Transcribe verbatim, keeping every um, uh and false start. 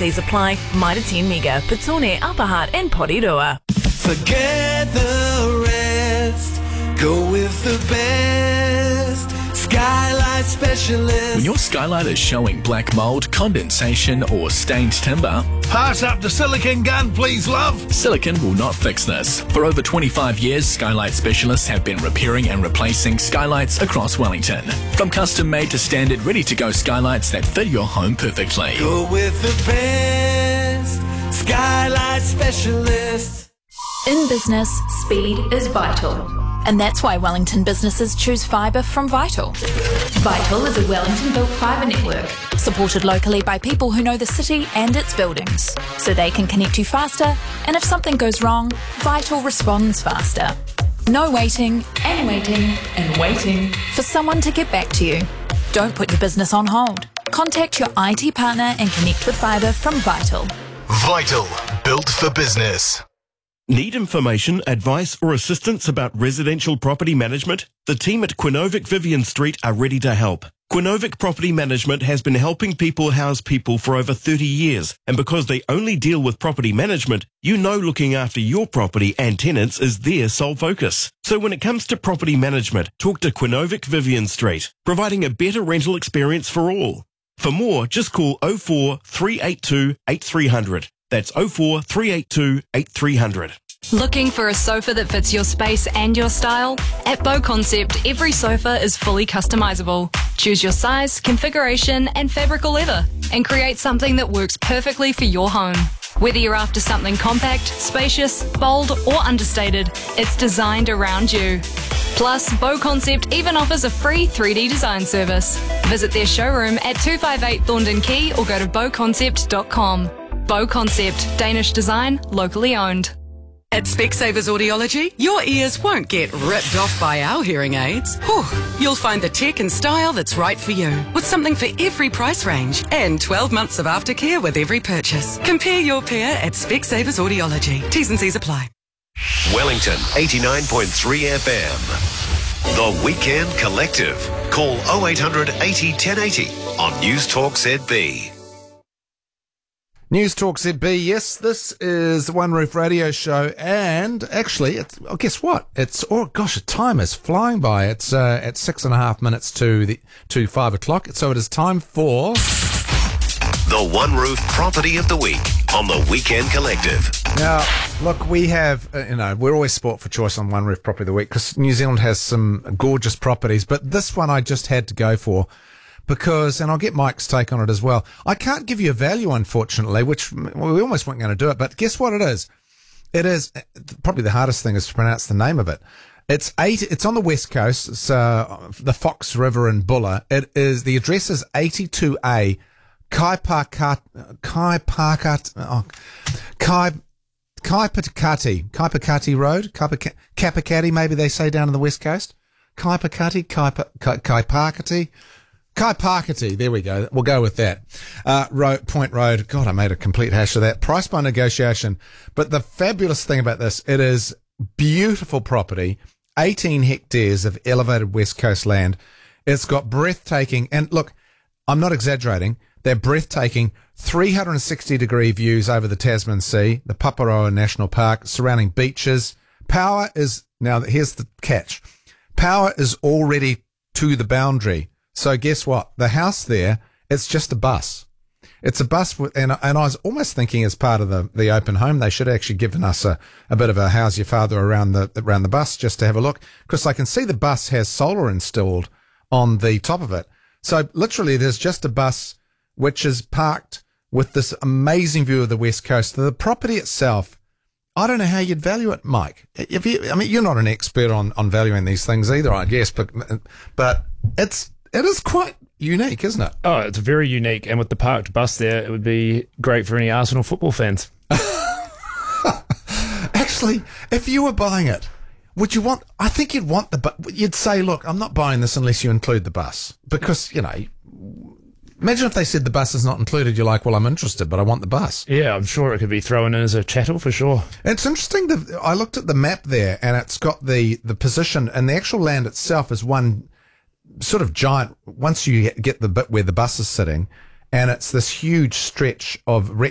C's apply. Mitre ten Mega, Petone, Upper Hutt and Porirua. Forget the rest. Go with the best. Skylight Specialist. When your skylight is showing black mould, condensation or stained timber, pass up the silicone gun, please, love. silicone will not fix this. For over twenty-five years, Skylight Specialists have been repairing and replacing skylights across Wellington. From custom-made to standard, ready-to-go skylights that fit your home perfectly. Go with the best. Skylight Specialist. In business, speed is vital. And that's why Wellington businesses choose fibre from Vital. Vital is a Wellington-built fibre network, supported locally by people who know the city and its buildings, so they can connect you faster, and if something goes wrong, Vital responds faster. No waiting, and waiting, and waiting for someone to get back to you. Don't put your business on hold. Contact your I T partner and connect with fibre from Vital. Vital, built for business. Need information, advice or assistance about residential property management? The team at Quinovic Vivian Street are ready to help. Quinovic Property Management has been helping people house people for over thirty years, and because they only deal with property management, you know looking after your property and tenants is their sole focus. So when it comes to property management, talk to Quinovic Vivian Street, providing a better rental experience for all. For more, just call oh four three eight two eight three hundred. That's oh four three eight two eight three hundred. Looking for a sofa that fits your space and your style? At Bow Concept, every sofa is fully customizable. Choose your size, configuration and fabric or leather and create something that works perfectly for your home. Whether you're after something compact, spacious, bold or understated, it's designed around you. Plus, Bow Concept even offers a free three D design service. Visit their showroom at two five eight Thorndon Quay or go to bow concept dot com. Bow Concept, Danish design, locally owned. At Specsavers Audiology, your ears won't get ripped off by our hearing aids. Whew. You'll find the tech and style that's right for you, with something for every price range and twelve months of aftercare with every purchase. Compare your pair at Specsavers Audiology. T's and C's apply. Wellington eighty-nine point three F M. The Weekend Collective. Call oh eight hundred eighty ten eighty on News Talk Z B. News Talk Z B, yes, this is the One Roof Radio Show, and actually, it's, oh, guess what? It's, oh gosh, the time is flying by. It's uh, at six and a half minutes to the to five o'clock, so it is time for the One Roof Property of the Week on the Weekend Collective. Now, look, we have, uh, you know, we're always sport for choice on One Roof Property of the Week because New Zealand has some gorgeous properties, but this one I just had to go for. Because, and I'll get Mike's take on it as well. I can't give you a value, unfortunately, which well, we almost weren't going to do it. But guess what it is? It is probably the hardest thing is to pronounce the name of it. It's eight. It's on the west coast. It's uh, the Fox River in Bulla. It is the address is eighty-two A, Kaipakati, Kaipakati, oh, Kai, Kaipakati, Kaipakati Road, Kaipakati, Kapakati, maybe they say down on the west coast. Kaipakati, Kaipakati. Kaipakati, there we go. We'll go with that. Uh, Road, Point Road. God, I made a complete hash of that. Price by negotiation. But the fabulous thing about this, it is beautiful property, eighteen hectares of elevated West Coast land. It's got breathtaking, and look, I'm not exaggerating, they're breathtaking three hundred sixty degree views over the Tasman Sea, the Paparoa National Park, surrounding beaches. Power is, now here's the catch, power is already to the boundary. So guess what? The house there, it's just a bus. It's a bus with, and, and I was almost thinking as part of the, the open home, they should have actually given us a, a bit of a how's your father around the, around the bus just to have a look. Because I can see the bus has solar installed on the top of it. So literally there's just a bus which is parked with this amazing view of the West Coast. The property itself, I don't know how you'd value it, Mike. If you, I mean, you're not an expert on, on valuing these things either, I guess, but, but it's, it is quite unique, isn't it? Oh, it's very unique. And with the parked bus there, it would be great for any Arsenal football fans. Actually, if you were buying it, would you want, I think you'd want the bus. You'd say, look, I'm not buying this unless you include the bus. Because, you know, imagine if they said the bus is not included. You're like, well, I'm interested, but I want the bus. Yeah, I'm sure it could be thrown in as a chattel for sure. It's interesting that I looked at the map there and it's got the, the position, and the actual land itself is one sort of giant, once you get the bit where the bus is sitting, and it's this huge stretch of